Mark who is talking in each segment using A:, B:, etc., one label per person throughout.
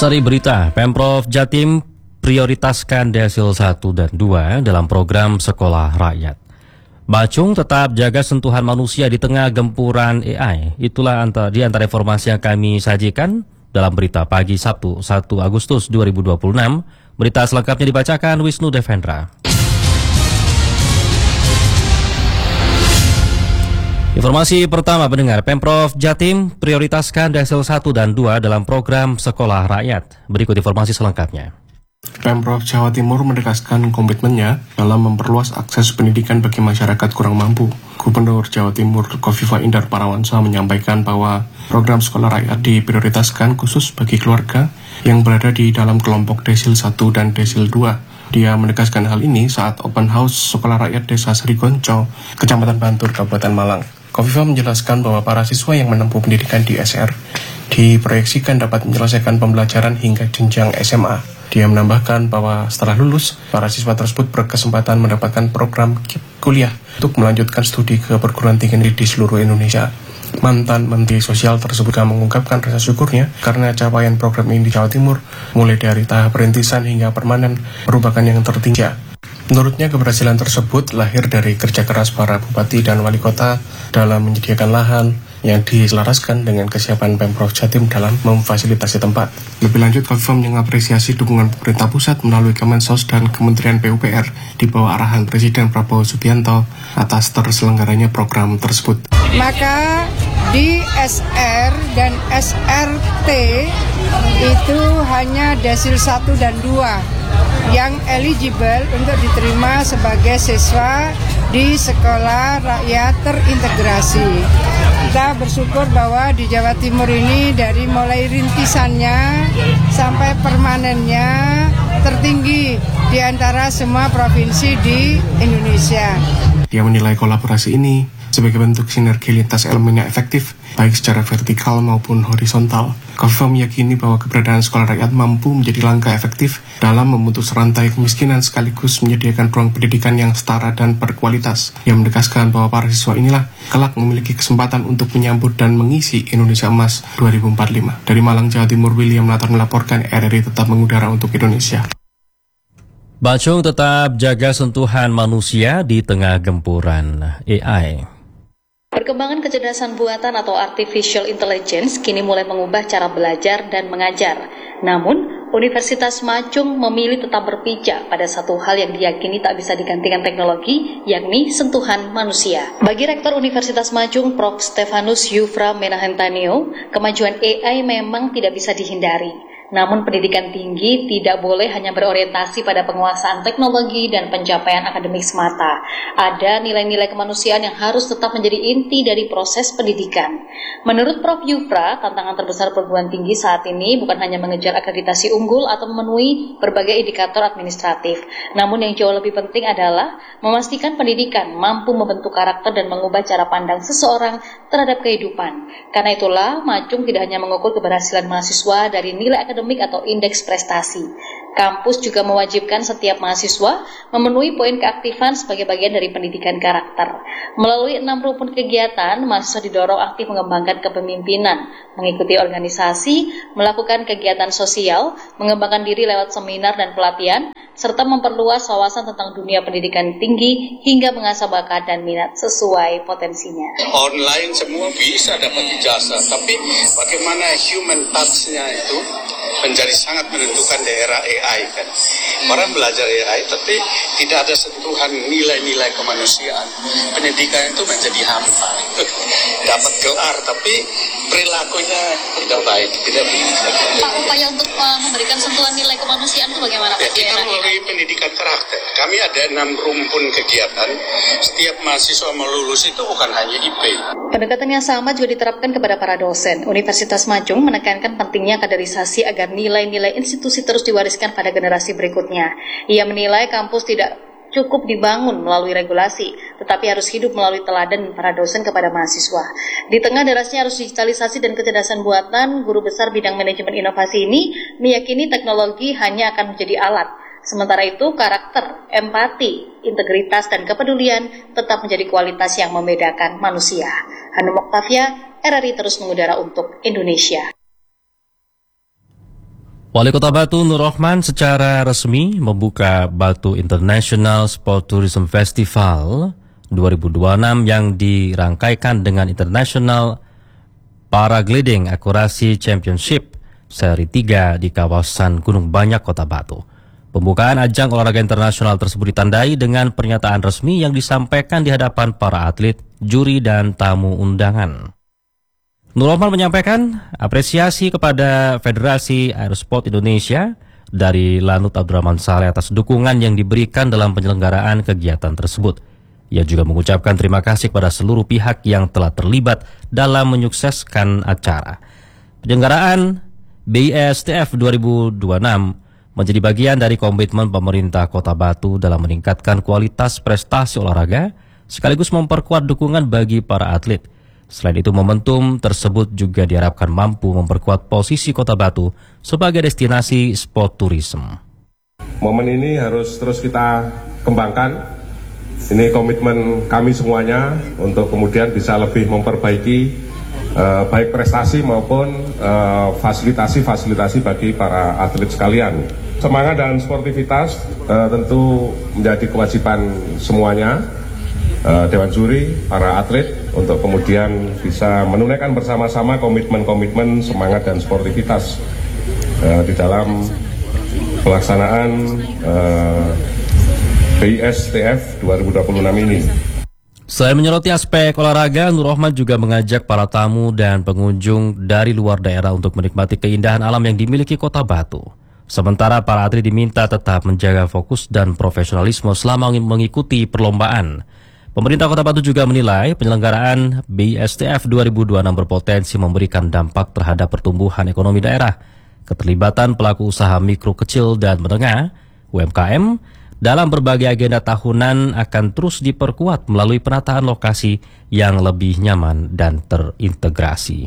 A: Sari berita, Pemprov Jatim prioritaskan desil 1 dan 2 dalam program Sekolah Rakyat. Bacung tetap jaga sentuhan manusia di tengah gempuran AI. Itulah di antara informasi yang kami sajikan dalam berita pagi Sabtu 1 Agustus 2026. Berita selengkapnya dibacakan Wisnu Devendra. Informasi pertama pendengar, Pemprov Jatim prioritaskan desil 1 dan 2 dalam program Sekolah Rakyat. Berikut informasi selengkapnya.
B: Pemprov Jawa Timur menegaskan komitmennya dalam memperluas akses pendidikan bagi masyarakat kurang mampu. Gubernur Jawa Timur Khofifah Indar Parawansa menyampaikan bahwa program Sekolah Rakyat diprioritaskan khusus bagi keluarga yang berada di dalam kelompok desil 1 dan desil 2. Dia menegaskan hal ini saat open house Sekolah Rakyat Desa Serigonco, Kecamatan Bantur, Kabupaten Malang. Khofifah menjelaskan bahwa para siswa yang menempuh pendidikan di SR diproyeksikan dapat menyelesaikan pembelajaran hingga jenjang SMA. Dia menambahkan bahwa setelah lulus, para siswa tersebut berkesempatan mendapatkan program kuliah untuk melanjutkan studi ke perguruan tinggi di seluruh Indonesia. Mantan Menteri Sosial tersebut juga mengungkapkan rasa syukurnya karena capaian program ini di Jawa Timur, mulai dari tahap perintisan hingga permanen, merupakan yang tertinggi. Menurutnya keberhasilan tersebut lahir dari kerja keras para bupati dan wali kota dalam menyediakan lahan yang diselaraskan dengan kesiapan Pemprov Jatim dalam memfasilitasi tempat. Lebih lanjut, Khofifah mengapresiasi dukungan pemerintah pusat melalui Kemensos dan Kementerian PUPR di bawah arahan Presiden Prabowo Subianto atas terselenggaranya program tersebut.
C: Maka di SR dan SRT itu hanya desil 1 dan 2 yang eligible untuk diterima sebagai siswa di sekolah rakyat terintegrasi. Kita bersyukur bahwa di Jawa Timur ini dari mulai rintisannya sampai permanennya tertinggi di antara semua provinsi di Indonesia.
B: Dia menilai kolaborasi ini sebagai bentuk sinergi lintas elemen yang efektif, baik secara vertikal maupun horizontal. Khofifah meyakini bahwa keberadaan sekolah rakyat mampu menjadi langkah efektif dalam memutus rantai kemiskinan sekaligus menyediakan ruang pendidikan yang setara dan berkualitas. Ia menegaskan bahwa para siswa inilah kelak memiliki kesempatan untuk menyambut dan mengisi Indonesia Emas 2045. Dari Malang, Jawa Timur, William Latar melaporkan RRI tetap mengudara untuk Indonesia.
A: Bacung tetap jaga sentuhan manusia di tengah gempuran AI.
D: Perkembangan kecerdasan buatan atau artificial intelligence kini mulai mengubah cara belajar dan mengajar. Namun, Universitas Macung memilih tetap berpijak pada satu hal yang diyakini tak bisa digantikan teknologi, yakni sentuhan manusia. Bagi Rektor Universitas Macung, Prof. Stefanus Yufra Menahentanio, kemajuan AI memang tidak bisa dihindari. Namun pendidikan tinggi tidak boleh hanya berorientasi pada penguasaan teknologi dan pencapaian akademik semata. Ada nilai-nilai kemanusiaan yang harus tetap menjadi inti dari proses pendidikan. Menurut Prof. Yufra, tantangan terbesar perguruan tinggi saat ini bukan hanya mengejar akreditasi unggul atau memenuhi berbagai indikator administratif. Namun yang jauh lebih penting adalah memastikan pendidikan mampu membentuk karakter dan mengubah cara pandang seseorang terhadap kehidupan. Karena itulah, Macung tidak hanya mengukur keberhasilan mahasiswa dari nilai akademik atau indeks prestasi. Kampus juga mewajibkan setiap mahasiswa memenuhi poin keaktifan sebagai bagian dari pendidikan karakter. Melalui 6 rukun kegiatan, mahasiswa didorong aktif mengembangkan kepemimpinan, mengikuti organisasi, melakukan kegiatan sosial, mengembangkan diri lewat seminar dan pelatihan, serta memperluas wawasan tentang dunia pendidikan tinggi hingga mengasah bakat dan minat sesuai potensinya.
E: Online semua bisa dapat ijazah, tapi bagaimana human touch-nya itu menjadi sangat menentukan daerah AI kan. Orang belajar AI tapi tidak ada sentuhan nilai-nilai kemanusiaan. Pendidikan itu menjadi hampa. Dapat gelar tapi perilakunya tidak baik, tidak bisa.
D: Pak, upaya untuk memberikan sentuhan nilai kemanusiaan itu bagaimana Pak?
E: Kita melalui pendidikan karakter. Kami ada 6 rumpun kegiatan. Setiap mahasiswa melulus itu bukan hanya IP.
D: Pendekatan yang sama juga diterapkan kepada para dosen. Universitas Macung menekankan pentingnya kaderisasi agar nilai-nilai institusi terus diwariskan pada generasi berikutnya. Ia menilai kampus tidak cukup dibangun melalui regulasi, tetapi harus hidup melalui teladan para dosen kepada mahasiswa. Di tengah derasnya arus digitalisasi dan kecerdasan buatan, guru besar bidang manajemen inovasi ini meyakini teknologi hanya akan menjadi alat. Sementara itu, karakter, empati, integritas, dan kepedulian tetap menjadi kualitas yang membedakan manusia. Hanum Oktavia, RRI terus mengudara untuk Indonesia.
A: Wali Kota Batu Nur Rohman secara resmi membuka Batu International Sport Tourism Festival 2026 yang dirangkaikan dengan International Paragliding Akurasi Championship seri 3 di kawasan Gunung Banyak, Kota Batu. Pembukaan ajang olahraga internasional tersebut ditandai dengan pernyataan resmi yang disampaikan di hadapan para atlet, juri, dan tamu undangan. Nur Rohman menyampaikan apresiasi kepada Federasi Aerosport Indonesia dari Lanut Abdurrahman Saleh atas dukungan yang diberikan dalam penyelenggaraan kegiatan tersebut. Ia juga mengucapkan terima kasih kepada seluruh pihak yang telah terlibat dalam menyukseskan acara. Penyelenggaraan BISTF 2026 menjadi bagian dari komitmen pemerintah Kota Batu dalam meningkatkan kualitas prestasi olahraga sekaligus memperkuat dukungan bagi para atlet. Selain itu, momentum tersebut juga diharapkan mampu memperkuat posisi Kota Batu sebagai destinasi sport tourism.
F: Momen ini harus terus kita kembangkan. Ini komitmen kami semuanya untuk kemudian bisa lebih memperbaiki baik prestasi maupun fasilitasi bagi para atlet sekalian. Semangat dan sportivitas tentu menjadi kewajiban semuanya, Dewan Juri, para atlet, untuk kemudian bisa menunaikan bersama-sama komitmen-komitmen semangat dan sportivitas di dalam pelaksanaan BISTF 2026 ini.
A: Selain menyoroti aspek olahraga, Nur Rohman juga mengajak para tamu dan pengunjung dari luar daerah untuk menikmati keindahan alam yang dimiliki Kota Batu. Sementara para atlet diminta tetap menjaga fokus dan profesionalisme selama mengikuti perlombaan. Pemerintah Kota Batu juga menilai penyelenggaraan BISTF 2026 berpotensi memberikan dampak terhadap pertumbuhan ekonomi daerah. Keterlibatan pelaku usaha mikro, kecil, dan menengah (UMKM) dalam berbagai agenda tahunan akan terus diperkuat melalui penataan lokasi yang lebih nyaman dan terintegrasi.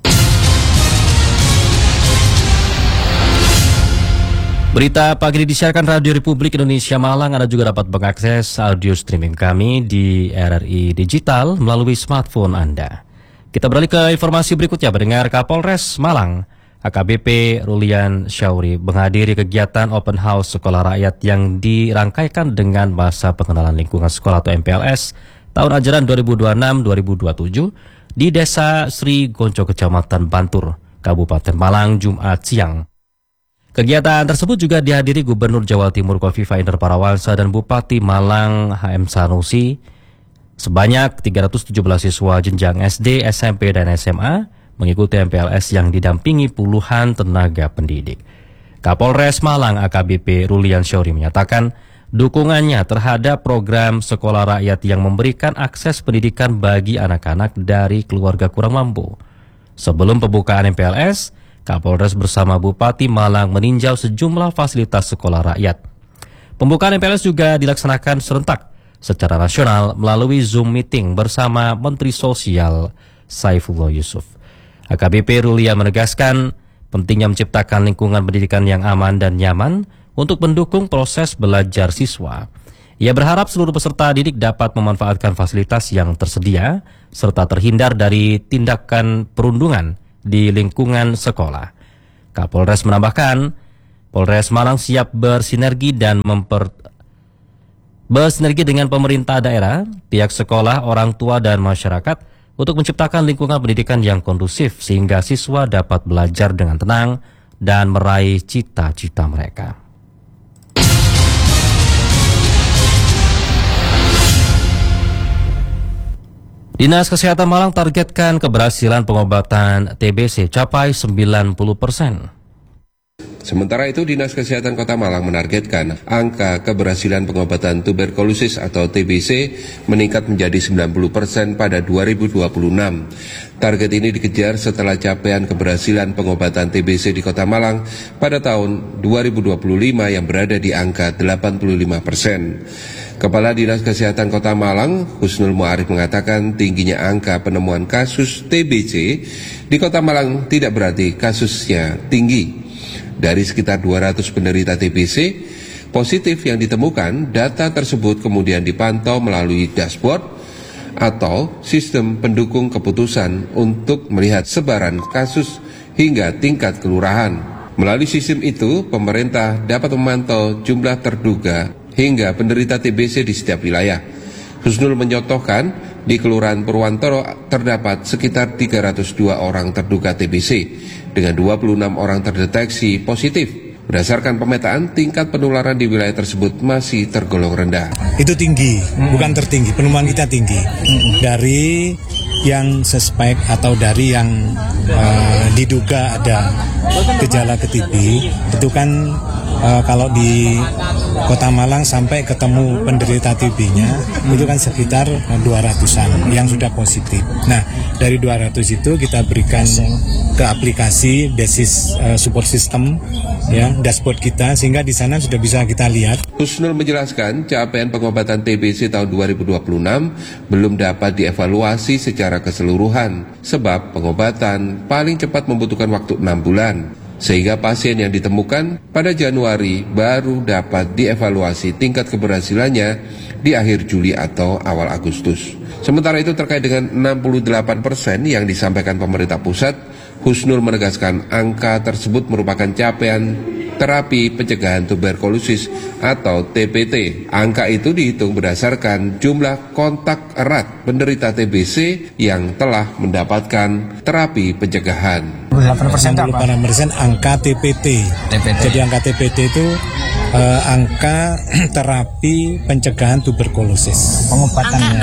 A: Berita pagi ini disiarkan Radio Republik Indonesia Malang. Anda juga dapat mengakses audio streaming kami di RRI Digital melalui smartphone Anda. Kita beralih ke informasi berikutnya. Pendengar, Kapolres Malang AKBP Rulian Syauri menghadiri kegiatan Open House Sekolah Rakyat yang dirangkaikan dengan masa pengenalan lingkungan sekolah atau MPLS tahun ajaran 2026-2027 di Desa Sri Gonco, Kecamatan Bantur, Kabupaten Malang, Jumat siang. Kegiatan tersebut juga dihadiri Gubernur Jawa Timur Khofifah Indar Parawansa dan Bupati Malang HM Sanusi. Sebanyak 317 siswa jenjang SD, SMP, dan SMA mengikuti MPLS yang didampingi puluhan tenaga pendidik. Kapolres Malang AKBP Rulian Syauri menyatakan dukungannya terhadap program sekolah rakyat yang memberikan akses pendidikan bagi anak-anak dari keluarga kurang mampu. Sebelum pembukaan MPLS, Kapolres bersama Bupati Malang meninjau sejumlah fasilitas sekolah rakyat. Pembukaan MPLS juga dilaksanakan serentak secara nasional melalui Zoom meeting bersama Menteri Sosial Saifullah Yusuf. AKBP Rulian menegaskan pentingnya menciptakan lingkungan pendidikan yang aman dan nyaman untuk mendukung proses belajar siswa. Ia berharap seluruh peserta didik dapat memanfaatkan fasilitas yang tersedia serta terhindar dari tindakan perundungan di lingkungan sekolah. Kapolres menambahkan, Polres Malang siap bersinergi dengan pemerintah daerah, pihak sekolah, orang tua, dan masyarakat untuk menciptakan lingkungan pendidikan yang kondusif sehingga siswa dapat belajar dengan tenang dan meraih cita-cita mereka. Dinas Kesehatan Malang targetkan keberhasilan pengobatan TBC capai 90%.
G: Sementara itu, Dinas Kesehatan Kota Malang menargetkan angka keberhasilan pengobatan tuberkulosis atau TBC meningkat menjadi 90% pada 2026. Target ini dikejar setelah capaian keberhasilan pengobatan TBC di Kota Malang pada tahun 2025 yang berada di angka 85%. Kepala Dinas Kesehatan Kota Malang, Husnul Mu'arif, mengatakan tingginya angka penemuan kasus TBC di Kota Malang tidak berarti kasusnya tinggi. Dari sekitar 200 penderita TBC positif yang ditemukan, data tersebut kemudian dipantau melalui dashboard atau sistem pendukung keputusan untuk melihat sebaran kasus hingga tingkat kelurahan. Melalui sistem itu, pemerintah dapat memantau jumlah terduga hingga penderita TBC di setiap wilayah. Husnul mencontohkan, di Kelurahan Purwantoro terdapat sekitar 302 orang terduga TBC, dengan 26 orang terdeteksi positif. Berdasarkan pemetaan, tingkat penularan di wilayah tersebut masih tergolong rendah.
H: Itu tinggi, bukan tertinggi, penemuan kita tinggi. Dari yang suspek atau dari yang diduga ada gejala ke TB, itu kan kalau di Kota Malang sampai ketemu penderita TB-nya itu kan sekitar 200-an yang sudah positif. Nah, dari 200 itu kita berikan ke aplikasi basis support system, ya, dashboard kita, sehingga di sana sudah bisa kita lihat.
G: Husnul menjelaskan capaian pengobatan TBC tahun 2026 belum dapat dievaluasi secara keseluruhan sebab pengobatan paling cepat membutuhkan waktu 6 bulan. Sehingga pasien yang ditemukan pada Januari baru dapat dievaluasi tingkat keberhasilannya di akhir Juli atau awal Agustus. Sementara itu terkait dengan 68% yang disampaikan pemerintah pusat, Husnul menegaskan angka tersebut merupakan capaian terapi pencegahan tuberkulosis atau TPT. Angka itu dihitung berdasarkan jumlah kontak erat penderita TBC yang telah mendapatkan terapi pencegahan.
H: 68% angka TPT. Jadi angka TPT itu angka terapi pencegahan tuberkulosis. Pengobatan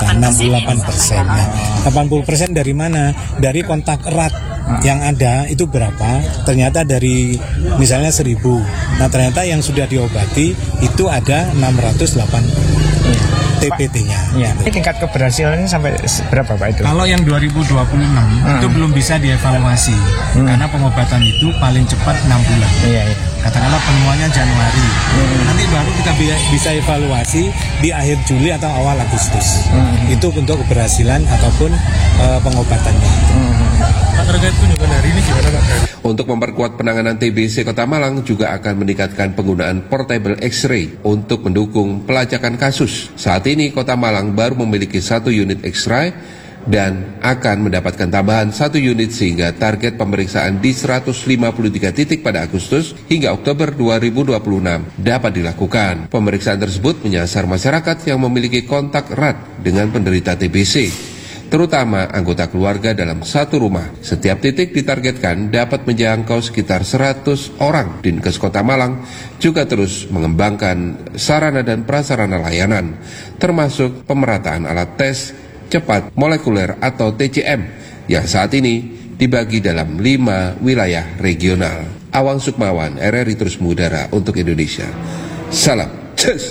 H: 68%. Nah, 80% dari mana? Dari kontak erat yang ada itu berapa? Ternyata dari misalnya 1.000. Nah, ternyata yang sudah diobati itu ada 680 TPT-nya.
I: Ya. Ini tingkat keberhasilannya sampai berapa Pak itu?
H: Kalau yang 2026 itu belum bisa dievaluasi karena pengobatan itu paling cepat 6 bulan.
I: Iya.
H: Katakanlah penemuannya Januari. Nanti baru kita bisa evaluasi di akhir Juli atau awal Agustus. Itu untuk keberhasilan ataupun pengobatannya. Terkait kunjungan hari ini gimana Pak?
G: Untuk memperkuat penanganan TBC, Kota Malang juga akan meningkatkan penggunaan portable X-ray untuk mendukung pelacakan kasus. Saat ini Kota Malang baru memiliki 1 unit X-ray dan akan mendapatkan tambahan 1 unit sehingga target pemeriksaan di 153 titik pada Agustus hingga Oktober 2026 dapat dilakukan. Pemeriksaan tersebut menyasar masyarakat yang memiliki kontak erat dengan penderita TBC, terutama anggota keluarga dalam satu rumah. Setiap titik ditargetkan dapat menjangkau sekitar 100 orang. Dinkes Kota Malang juga terus mengembangkan sarana dan prasarana layanan, termasuk pemerataan alat tes cepat molekuler atau TCM yang saat ini dibagi dalam 5 wilayah regional. Awang Sukmawan, RRI Terus Mengudara untuk Indonesia. Salam. Cus.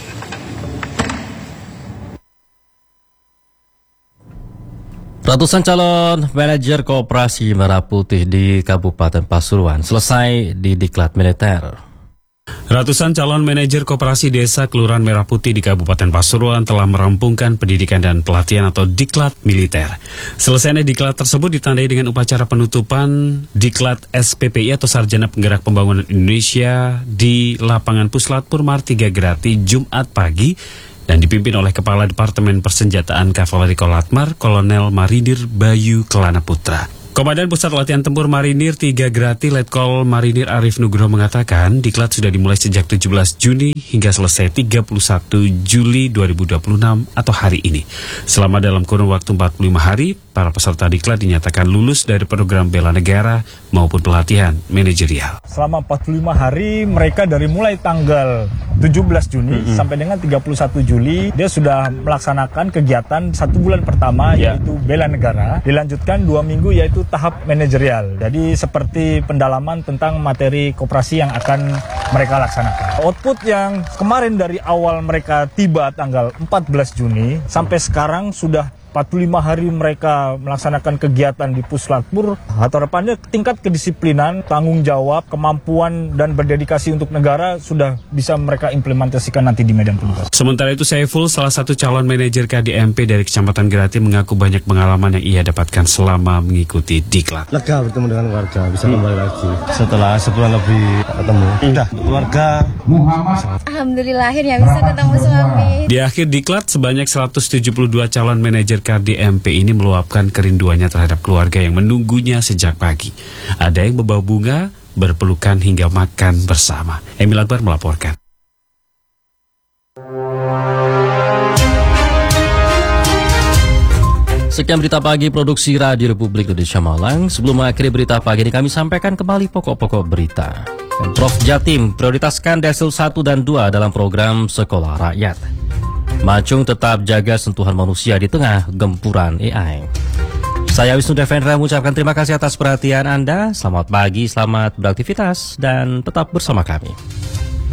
A: Ratusan calon manajer koperasi Merah Putih di Kabupaten Pasuruan selesai di diklat militer.
J: Ratusan calon manajer koperasi desa Kelurahan Merah Putih di Kabupaten Pasuruan telah merampungkan pendidikan dan pelatihan atau diklat militer. Selesainya diklat tersebut ditandai dengan upacara penutupan diklat SPPI atau Sarjana Penggerak Pembangunan Indonesia di lapangan Puslatpur Martiga Grati Jumat pagi dan dipimpin oleh Kepala Departemen Persenjataan Kavaleri Kolatmar Kolonel Marinir Bayu Kelana Putra. Komandan Pusat Latihan Tempur Marinir 3 Grati Letkol Marinir Arif Nugroho mengatakan diklat sudah dimulai sejak 17 Juni hingga selesai 31 Juli 2026 atau hari ini. Selama dalam kurun waktu 45 hari, para peserta diklat dinyatakan lulus dari program bela negara maupun pelatihan manajerial.
I: Selama 45 hari mereka dari mulai tanggal 17 Juni sampai dengan 31 Juli dia sudah melaksanakan kegiatan 1 bulan pertama yaitu bela negara, dilanjutkan 2 minggu yaitu tahap manajerial. Jadi seperti pendalaman tentang materi koperasi yang akan mereka laksanakan. Output yang kemarin dari awal mereka tiba tanggal 14 Juni sampai sekarang sudah 45 hari mereka melaksanakan kegiatan di Puslatpur. Harapannya tingkat kedisiplinan, tanggung jawab, kemampuan dan berdedikasi untuk negara sudah bisa mereka implementasikan nanti di medan penugasan.
J: Sementara itu Saiful, salah satu calon manajer KDMP dari Kecamatan Grati, mengaku banyak pengalaman yang ia dapatkan selama mengikuti diklat.
K: Lega bertemu dengan warga, bisa kembali lagi setelah sebulan lebih ketemu. Udah keluarga.
L: Alhamdulillah akhirnya bisa ketemu suami.
J: Di akhir diklat sebanyak 172 calon manajer KDMP ini meluapkan kerinduannya terhadap keluarga yang menunggunya sejak pagi. Ada yang membawa bunga, berpelukan hingga makan bersama. Emil Akbar melaporkan.
A: Sekian berita pagi produksi Radio Republik Indonesia Malang. Sebelum mengakhiri berita pagi ini, kami sampaikan kembali pokok-pokok berita. Pemprov Jatim prioritaskan Desil 1 dan 2 dalam program Sekolah Rakyat. Macung tetap jaga sentuhan manusia di tengah gempuran AI. Saya Wisnu Devendra mengucapkan terima kasih atas perhatian Anda. Selamat pagi, selamat beraktivitas, dan tetap bersama kami.